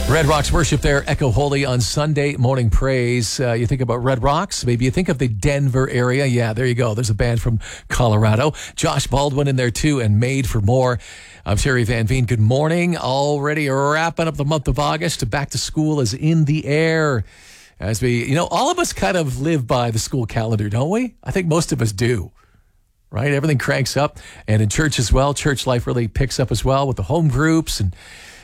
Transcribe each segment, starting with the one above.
Red Rocks worship there, Echo Holy on Sunday Morning Praise. You think about Red Rocks, maybe you think of the Denver area. Yeah, there you go. There's a band from Colorado. Josh Baldwin in there too, and Made for More. I'm Terry Van Veen. Good morning. Already wrapping up the month of August. Back to school is in the air. As we, all of us kind of live by the school calendar, don't we? I think most of us do. Right? Everything cranks up. And in church as well. Church life really picks up as well with the home groups and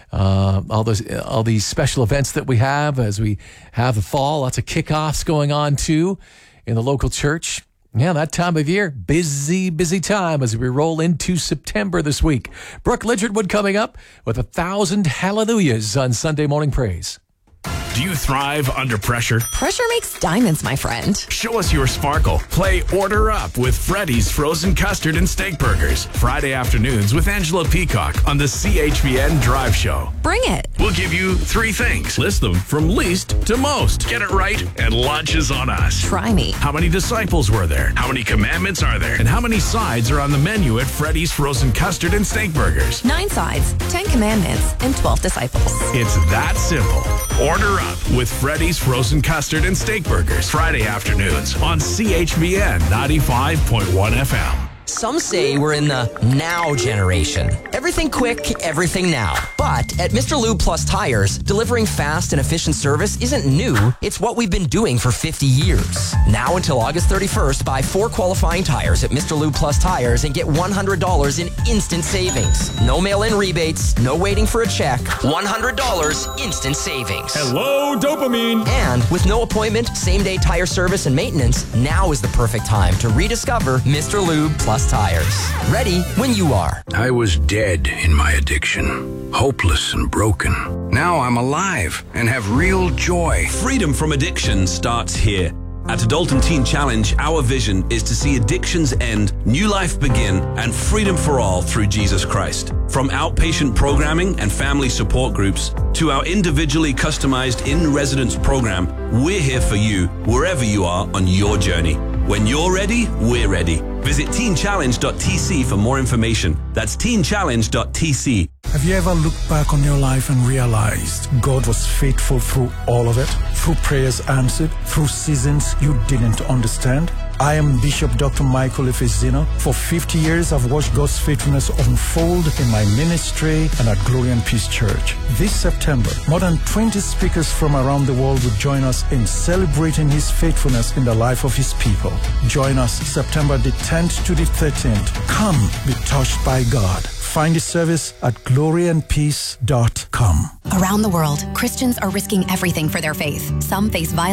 all these special events that we have as we have the fall. Lots of kickoffs going on too in the local church. Yeah, that time of year, busy time as we roll into September this week. Brooke Lidgertwood coming up with 1,000 hallelujahs on Sunday Morning Praise. Do you thrive under pressure? Pressure makes diamonds, my friend. Show us your sparkle. Play Order Up with Freddy's Frozen Custard and Steak Burgers. Friday afternoons with Angela Peacock on the CHVN Drive Show. Bring it. We'll give you 3 things. List them from least to most. Get it right and lunch is on us. Try me. How many disciples were there? How many commandments are there? And how many sides are on the menu at Freddy's Frozen Custard and Steak Burgers? 9 sides, 10 commandments, and 12 disciples. It's that simple. Order Up with Freddy's Frozen Custard and Steak Burgers. Friday afternoons on CHVN 95.1 FM. Some say we're in the now generation. Everything quick, everything now. But at Mr. Lube Plus Tires, delivering fast and efficient service isn't new. It's what we've been doing for 50 years. Now until August 31st, buy 4 qualifying tires at Mr. Lube Plus Tires and get $100 in instant savings. No mail-in rebates, no waiting for a check. $100 instant savings. Hello, dopamine. And with no appointment, same-day tire service and maintenance, now is the perfect time to rediscover Mr. Lube Plus Tires. Ready when you are. I was dead in my addiction, hopeless and broken. Now I'm alive and have real joy. Freedom from addiction starts here. At Adult and Teen Challenge, our vision is to see addictions end, new life begin, and freedom for all through Jesus Christ. From outpatient programming and family support groups to our individually customized in-residence program, we're here for you wherever you are on your journey. When you're ready, we're ready. Visit teenchallenge.tc for more information. That's teenchallenge.tc. Have you ever looked back on your life and realized God was faithful through all of it? Through prayers answered, through seasons you didn't understand? I am Bishop Dr. Michael Efezina. For 50 years, I've watched God's faithfulness unfold in my ministry and at Glory and Peace Church. This September, more than 20 speakers from around the world will join us in celebrating His faithfulness in the life of His people. Join us September the 10th to the 13th. Come be touched by God. Find the service at gloryandpeace.com. Around the world, Christians are risking everything for their faith. Some face violence.